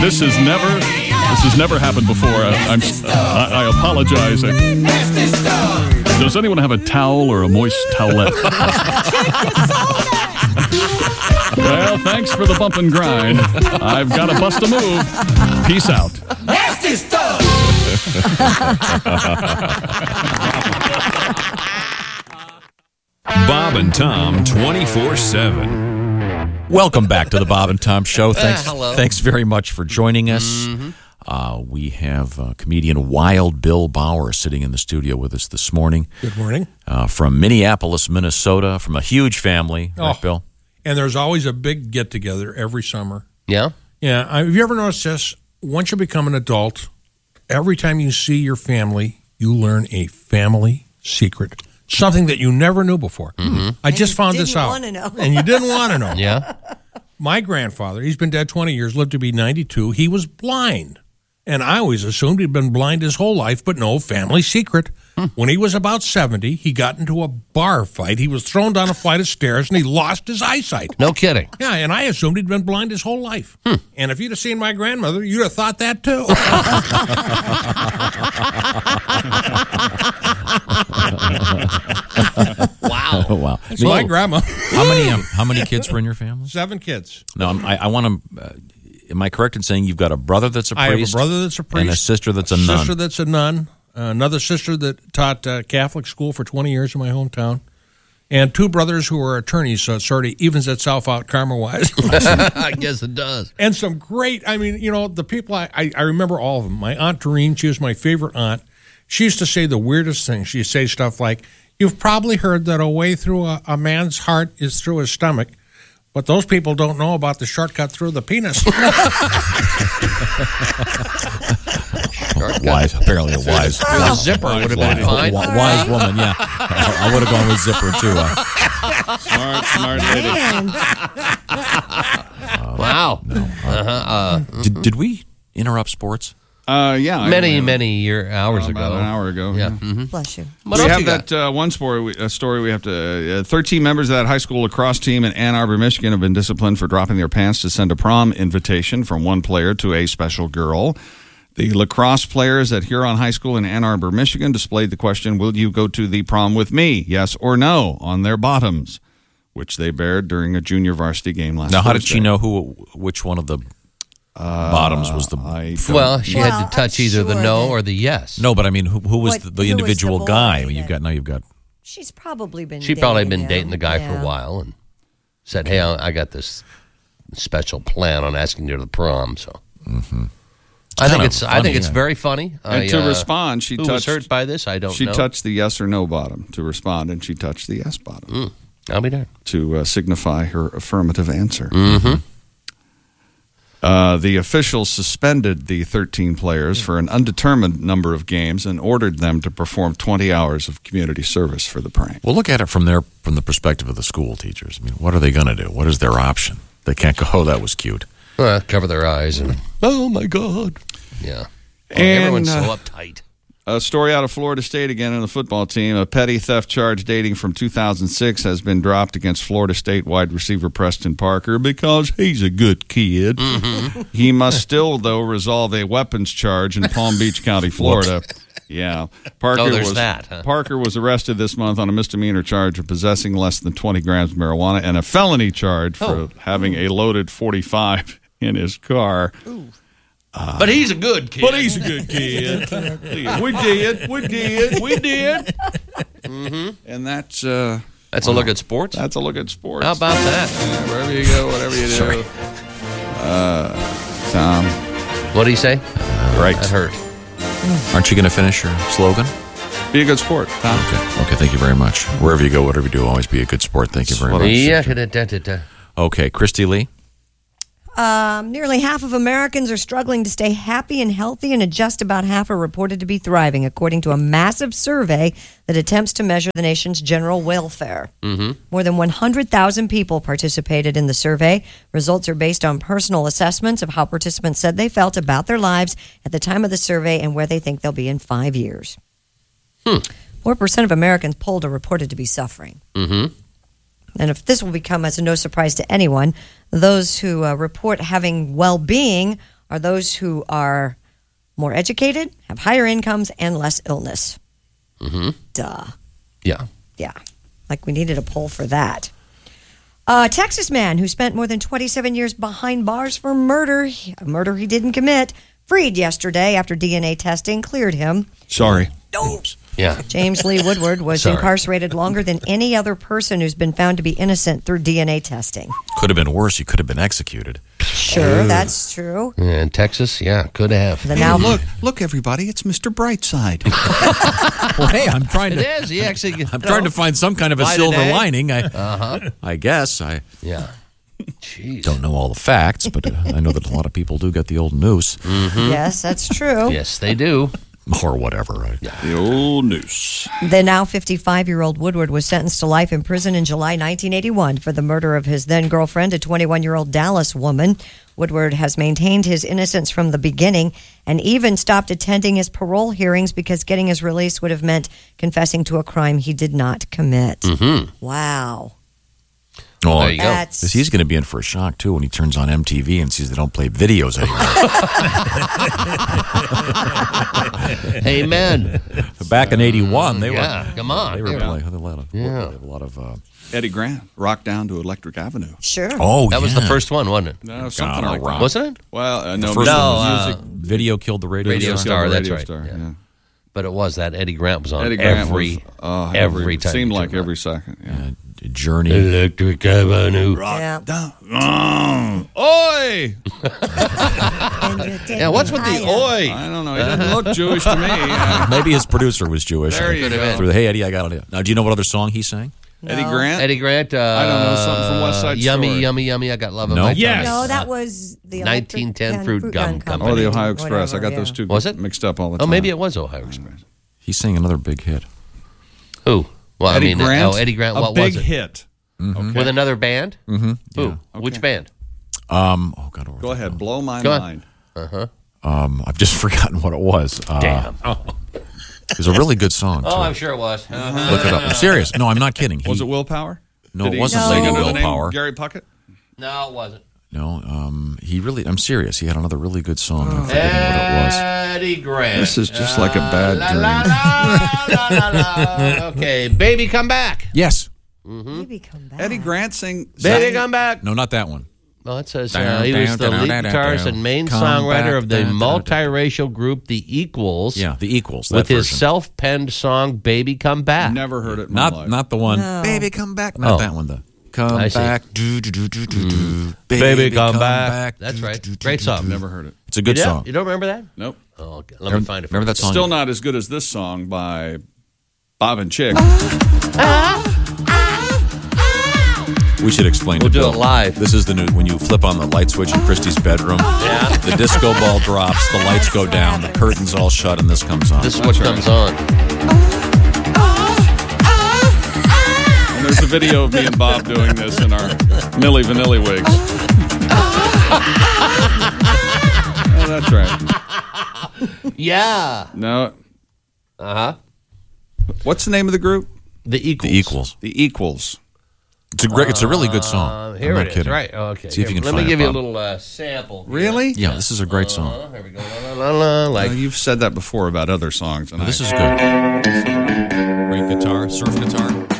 This has never happened before. I apologize. Does anyone have a towel or a moist towelette? Well, thanks for the bump and grind. I've got to bust a move. Peace out. Nasty stuff. Bob and Tom 24/7. Welcome back to the Bob and Tom Show. Hello. Thanks very much for joining us. We have comedian Wild Bill Bauer sitting in the studio with us this morning. Good morning. From Minneapolis, Minnesota, from a huge family. Right, Bill? And there's always a big get-together every summer. Yeah? Yeah. Have you ever noticed this? Once you become an adult, every time you see your family, you learn a family secret. Something that you never knew before. I just found this out. And you didn't want to know. And you didn't want to know. Yeah? My grandfather, he's been dead 20 years, lived to be 92. He was blind. And I always assumed he'd been blind his whole life, but no, family secret. When he was about 70, he got into a bar fight. He was thrown down a flight of stairs, and he lost his eyesight. No kidding. Yeah, and I assumed he'd been blind his whole life. And if you'd have seen my grandmother, you'd have thought that too. Wow. Oh, wow. That's my grandma. How many kids were in your family? 7 kids. No, I want to... am I correct in saying you've got a brother that's a priest? I have a brother that's a priest. And a sister that's a nun. Sister that's a nun. Another sister that taught Catholic school for 20 years in my hometown. And 2 brothers who are attorneys, so it sort of evens itself out karma-wise. I guess it does. And some great, the people, I remember all of them. My Aunt Doreen, she was my favorite aunt. She used to say the weirdest things. She'd say stuff like, you've probably heard that a way through a man's heart is through his stomach, but those people don't know about the shortcut through the penis. Apparently a wise. The zipper would have been fine. Wise woman, yeah. I would have gone with zipper too. Smart lady. Wow. Did we interrupt sports? Yeah. Many hours ago. About an hour ago. Yeah. Bless you. What We else have you got? that one story we have to... 13 members of that high school lacrosse team in Ann Arbor, Michigan have been disciplined for dropping their pants to send a prom invitation from one player to a special girl. The lacrosse players at Huron High School in Ann Arbor, Michigan displayed the question, will you go to the prom with me, yes or no, on their bottoms, which they bared during a junior varsity game last Now, how did Thursday. she know which one of the bottoms was the... Well, she had to touch I'm either the sure no that- or the yes. No, but I mean, who was What- the who was the individual boy guy? I mean, that- you've got... She's probably been She dating probably been him. dating the guy for a Yeah. while and said, hey, I got this special plan on asking you to the prom. So I think it's very funny. And to respond, she who touched... was hurt by this? I don't know. She touched the yes or no bottom to respond, and she touched the yes bottom I'll be there. to signify her affirmative answer. The officials suspended the 13 players for an undetermined number of games and ordered them to perform 20 hours of community service for the prank. Well, look at it from the perspective of the school teachers. I mean, what are they going to do? What is their option? They can't go, oh, that was cute. Cover their eyes and, oh, my God. Yeah. And, everyone's so uptight. A story out of Florida State again in the football team. A petty theft charge dating from 2006 has been dropped against Florida State wide receiver Preston Parker because he's a good kid. He must still, though, resolve a weapons charge in Palm Beach County, Florida. Yeah. Parker Parker was arrested this month on a misdemeanor charge of possessing less than 20 grams of marijuana and a felony charge for having a loaded .45 in his car. But he's a good kid. But he's a good kid. We did. And that's a look at sports? That's a look at sports. How about that? Wherever you go, whatever you do. Tom. What do you say? Right. That hurt. Aren't you going to finish your slogan? Be a good sport, Tom. Okay, thank you very much. Wherever you go, whatever you do, always be a good sport. Thank you very much. Yeah. Okay, Christy Lee. Nearly half of Americans are struggling to stay happy and healthy, and just about half are reported to be thriving, according to a massive survey that attempts to measure the nation's general welfare. More than 100,000 people participated in the survey. Results are based on personal assessments of how participants said they felt about their lives at the time of the survey and where they think they'll be in 5 years. 4% of Americans polled are reported to be suffering. And if this will become as a no surprise to anyone, those who report having well-being are those who are more educated, have higher incomes, and less illness. Mm-hmm. Duh. Yeah. Yeah. Like we needed a poll for that. A Texas man who spent more than 27 years behind bars for murder, a murder he didn't commit, freed yesterday after DNA testing cleared him. Sorry. Oops. Yeah. James Lee Woodward was Sorry. incarcerated longer than any other person who's been found to be innocent through DNA testing. Could have been worse. He could have been executed. Sure, that's true. In Texas, yeah, could have. The now Look, everybody, it's Mr. Brightside. Well, hey, I'm trying It to. is. He actually. I'm trying to find some kind of a Light silver of day. lining. I guess I Yeah. Jeez. don't know all the facts, but I know that a lot of people do get the old noose Yes, that's true. Yes, they do. or whatever. Right? The old noose. The now 55-year-old Woodward was sentenced to life in prison in July 1981 for the murder of his then-girlfriend, a 21-year-old Dallas woman. Woodward has maintained his innocence from the beginning and even stopped attending his parole hearings because getting his release would have meant confessing to a crime he did not commit. Mm-hmm. Wow. Oh, There you go. That's, He's going to be in for a shock, too, when he turns on MTV and sees they don't play videos anymore. Amen. Back in 81, they Yeah, were... come on. They were Yeah. playing a lot of... Yeah. A lot of Eddie Grant, Rock Down to Electric Avenue. sure. oh, That was the first one, wasn't it? No, something like rock. that. Wasn't it? Well, no, first no, one was music. Video killed the radio, Radio star. Star, that's Radio right. Star, Yeah. yeah. But it was that Eddie Grant was on Eddie Grant every was, every time. Seemed you like turned every on. second. Yeah. Journey. Electric Avenue. Yeah. Oi! Yeah, what's with the oi? I don't know. He doesn't look Jewish to me. Maybe his producer was Jewish. There you go. Through the, hey, Eddie, I got it. Now, do you know what other song he sang? Eddie Grant? Eddie Grant. I don't know, something from West Side Yummy, Story. yummy, yummy. I got love in No. my Yes. tummy. No, that was the 1910 Fruit Gum Company. Oh, the Ohio Express. I got Whatever, those two Was it? mixed up all the Oh, time. maybe it was Ohio Express. He sang another big hit. Who? Well, Eddie I mean, Grant? Eddie Grant. A What big was it? hit. With another band? Mm-hmm. Who? Yeah. Which band? Oh, God. where Go was it? ahead. Blow my Go mind. I've just forgotten what it was. Damn. It was a really good song, too. Oh, I'm sure it was. Look it up. I'm serious. No, I'm not kidding. Was it Willpower? No, Did it he wasn't sing Lady under the name Willpower. Gary Puckett? No, it wasn't. No, he really, I'm serious. He had another really good song. I'm forgetting what it was. Eddie Grant. This is just like a bad La, dream. la, la, la, la. Okay, Baby Come Back. Yes. Maybe come back. Eddie Grant Baby sang Come Back. No, not that one. Well, it says he was the lead guitarist and main Come songwriter back, of the da, da, da, da. multiracial group The Equals. Yeah, The Equals. That with his version. self-penned song "Baby Come Back." Never heard it in my life. Not the one. No. Baby, come back. Not Oh. that one. The come I see. back. Do, do, do, do, do, do. Baby, come back. That's Do, right. do, do, Great do, song. do. Never heard it. It's a good Yeah? song. You don't remember that? Nope. Oh, okay. Let me find it. For Remember you. that song? Still not as good as this song by Bob and Chick. We should explain. We'll to do Bill. it live. This is the new when you flip on the light switch in Christy's bedroom. Yeah. The disco ball drops, the lights go down, the curtains all shut, and this comes on. This is what comes on. And there's a video of me and Bob doing this in our Milli Vanilli wigs. Oh, that's right. Yeah. No. Uh huh. What's the name of the group? The Equals. The Equals. The Equals. It's a really good song. Here I'm not it is. kidding. Right. Okay. See if you can Let find me give it, you a Bob. little sample. here. Really? Yeah, this is a great song. Here we go. La, la, la, la, like You've said that before about other songs. And This is good. Great guitar, surf guitar.